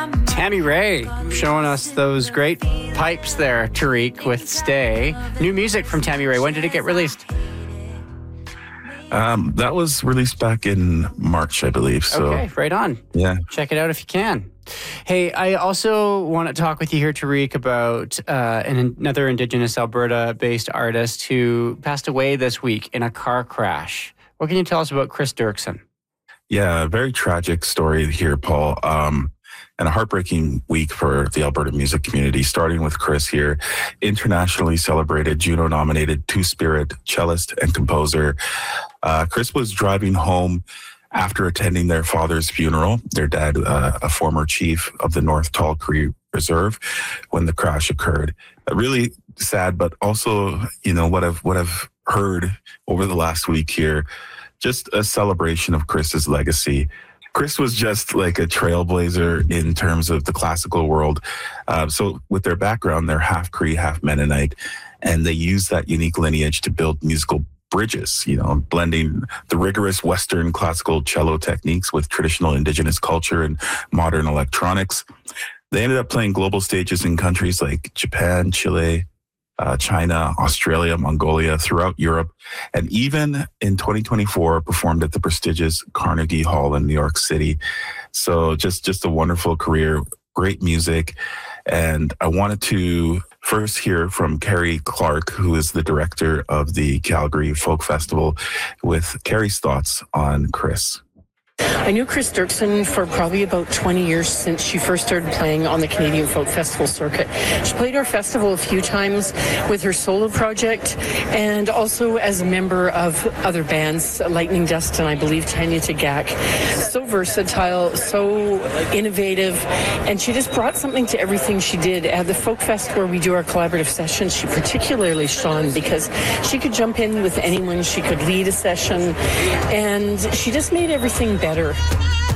Tammy Ray showing us those great pipes there, Tariq, with Stay. New music from Tammy Ray. When did it get released? That was released back in March, I believe. So. Okay, right on. Yeah. Check it out if you can. Hey, I also want to talk with you here, Tariq, about another Indigenous Alberta-based artist who passed away this week in a car crash. What can you tell us about Chris Dirksen? Yeah, a very tragic story here, Paul. And a heartbreaking week for the Alberta music community, starting with Chris here, internationally celebrated Juno-nominated Two-Spirit cellist and composer. Chris was driving home after attending their father's funeral, their dad, a former chief of the North Tall Cree Reserve, when the crash occurred. Really sad, but also, what I've heard over the last week here, just a celebration of Chris's legacy. Chris was just like a trailblazer in terms of the classical world. So with their background, they're half Cree, half Mennonite, and they use that unique lineage to build musical bridges, blending the rigorous Western classical cello techniques with traditional Indigenous culture and modern electronics. They ended up playing global stages in countries like Japan, Chile, China, Australia, Mongolia, throughout Europe, and even in 2024 performed at the prestigious Carnegie Hall in New York City. So just a wonderful career, great music. And I wanted to first hear from Carrie Clark, who is the director of the Calgary Folk Festival, with Carrie's thoughts on Chris. I knew Chris Dirksen for probably about 20 years since she first started playing on the Canadian Folk Festival circuit. She played our festival a few times with her solo project and also as a member of other bands, Lightning Dust and I believe Tanya Tagaq. So versatile, so innovative, and she just brought something to everything she did. At the Folk Fest where we do our collaborative sessions, she particularly shone because she could jump in with anyone, she could lead a session, and she just made everything better.